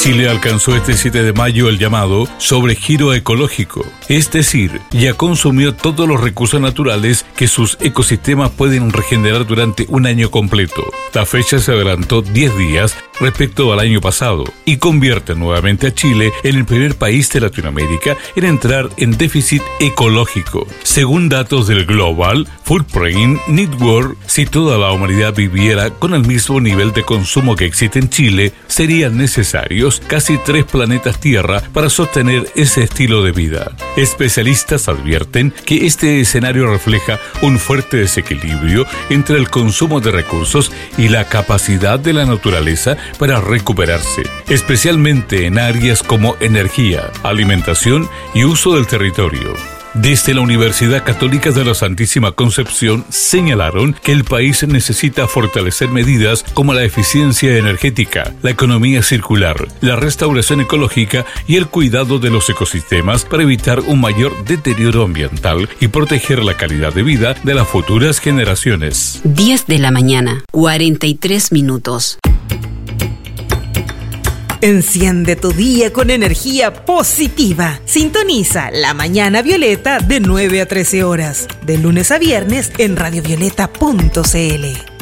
Chile alcanzó este 7 de mayo el llamado sobregiro ecológico, es decir, ya consumió todos los recursos naturales que sus ecosistemas pueden regenerar durante un año completo. La fecha se adelantó 10 días respecto al año pasado y convierte nuevamente a Chile en el primer país de Latinoamérica en entrar en déficit ecológico. Según datos del Global Footprint Network, si toda la humanidad viviera con el mismo nivel de consumo que existe en Chile, serían necesarios casi 3 planetas Tierra para sostener ese estilo de vida. Especialistas advierten que este escenario refleja un fuerte desequilibrio entre el consumo de recursos y la capacidad de la naturaleza para recuperarse, especialmente en áreas como energía, alimentación y uso del territorio. Desde la Universidad Católica de la Santísima Concepción señalaron que el país necesita fortalecer medidas como la eficiencia energética, la economía circular, la restauración ecológica y el cuidado de los ecosistemas para evitar un mayor deterioro ambiental y proteger la calidad de vida de las futuras generaciones. 10 de la mañana, 43 minutos. Enciende tu día con energía positiva. Sintoniza La Mañana Violeta de 9 a 13 horas, de lunes a viernes en radiovioleta.cl.